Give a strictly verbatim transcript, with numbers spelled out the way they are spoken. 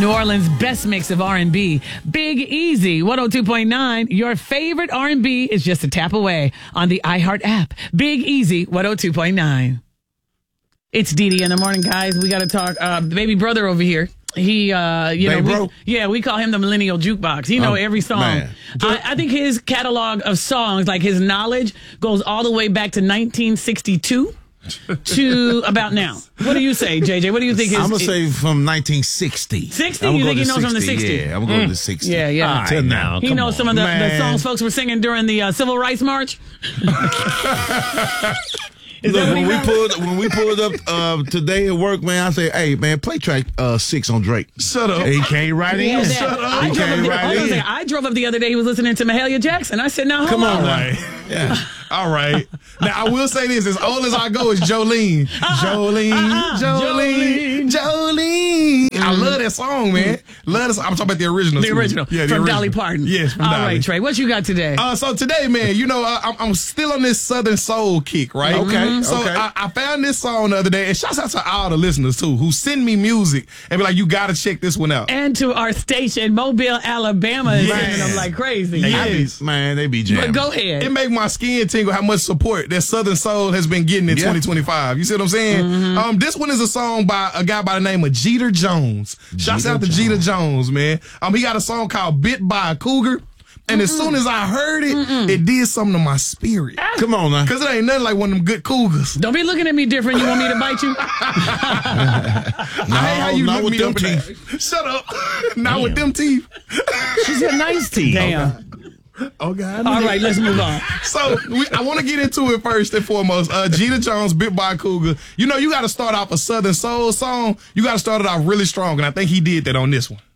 New Orleans' best mix of R and B. Big Easy, one oh two point nine. Your favorite R and B is just a tap away on the iHeart app. Big Easy, one oh two point nine. It's Dee Dee in the morning, guys. We got to talk. Uh, baby brother over here. He, uh, you Baby know, bro? we, yeah, we call him the millennial jukebox. He know Oh, every song. man. I, I think his catalog of songs, like his knowledge, goes all the way back to nineteen sixty-two to about now. What do you say, J J? What do you think? His, I'm gonna say from nineteen sixty. sixty? I'm You gonna think go he to knows from the sixty, sixty? Yeah, I'm gonna go to sixty. Yeah, yeah. All right, now. He come knows on, some of the, the man. songs folks were singing during the uh, Civil Rights March. Is Look, that what when he we knows? pulled when we pulled up uh, today at work, man, I say, "Hey, man, play track uh, six on Drake." Shut up. He came right Yeah, in. that- Shut up. I He drove, up came the, right hold on a in. second. I drove up the other day. He was listening to Mahalia Jackson. I said, "Now, hold Come on, on. All right. Yeah. All right. Now, I will say this. As old as I go, is Jolene. Jolene. uh-uh. Jolene. Jolene. I love that song, man. Love this. I'm talking about the original. The too. original Yeah, the from original. Dolly Parton." Yes, from All Dolly. right, Trey. What you got today? Uh, so today, man, you know, uh, I'm, I'm still on this Southern Soul kick, right? Okay, So okay. I, I found this song the other day, and shouts out to all the listeners, too, who send me music and be like, you got to check this one out. And to our station, Mobile, Alabama, is Man. sending them like crazy. They Yeah. be- Yes. man, they be But jamming. go ahead. It make my skin tingle how much support that Southern Soul has been getting in Yeah. twenty twenty-five. You see what I'm saying? Mm-hmm. Um, this one is a song by a guy by the name of Jeter Jones. Shouts Jeter out to Jones. Jeter Jones, man. Um, he got a song called "Bit by a Cougar," and as soon as I heard it, it did something to my spirit. Come on now. Cause it ain't nothing like one of them good cougars. Don't be looking at me different. You want me to bite you? No, I hate how you not look with me them up in teeth. that. Shut up. Not with them teeth. She's got nice teeth. Damn. Oh God. All right, let's move on. So we, I want to get into it first and foremost. Uh, Jeter Jones, "Bit by a Cougar." You know, you got to start off a Southern Soul song. You got to start it off really strong, and I think he did that on this one.